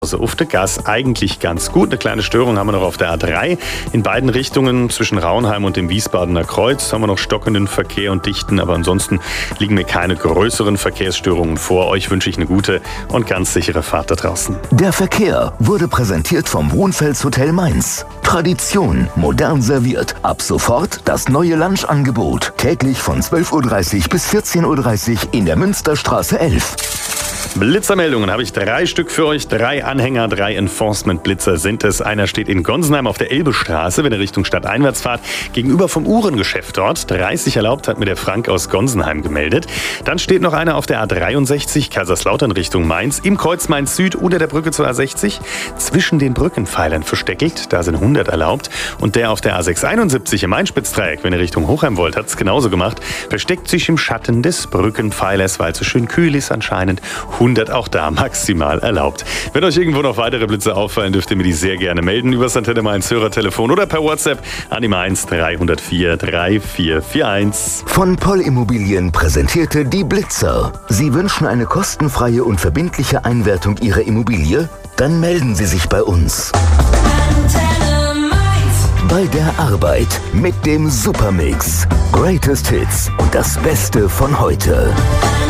Also auf der Gas eigentlich ganz gut. Eine kleine Störung haben wir noch auf der A3. In beiden Richtungen zwischen Raunheim und dem Wiesbadener Kreuz haben wir noch stockenden Verkehr und Dichten. Aber ansonsten liegen mir keine größeren Verkehrsstörungen vor. Euch wünsche ich eine gute und ganz sichere Fahrt da draußen. Der Verkehr wurde präsentiert vom Wohnfels Hotel Mainz. Tradition, modern serviert. Ab sofort das neue Lunchangebot. Täglich von 12.30 Uhr bis 14.30 Uhr in der Münsterstraße 11. Blitzermeldungen habe ich 3 Stück für euch. 3 Anhänger, 3 Enforcement-Blitzer sind es. Einer steht in Gonsenheim auf der Elbestraße, wenn ihr Richtung Stadt einwärts fahrt, gegenüber vom Uhrengeschäft dort. 30 erlaubt, hat mir der Frank aus Gonsenheim gemeldet. Dann steht noch einer auf der A63, Kaiserslautern Richtung Mainz, im Kreuz Mainz Süd unter der Brücke zur A60, zwischen den Brückenpfeilern versteckelt. Da sind 100 erlaubt. Und der auf der A671 im Main-Spitz-Dreieck, wenn ihr Richtung Hochheim wollt, hat es genauso gemacht, versteckt sich im Schatten des Brückenpfeilers, weil es so schön kühl ist anscheinend. 100 auch da maximal erlaubt. Wenn euch irgendwo noch weitere Blitze auffallen, dürft ihr mir die sehr gerne melden über das Antenne Mainz Hörertelefon oder per WhatsApp an die Mainz 304 3441. Von Poll Immobilien präsentierte die Blitzer. Sie wünschen eine kostenfreie und verbindliche Einwertung Ihrer Immobilie? Dann melden Sie sich bei uns. Bei der Arbeit mit dem Supermix. Greatest Hits und das Beste von heute.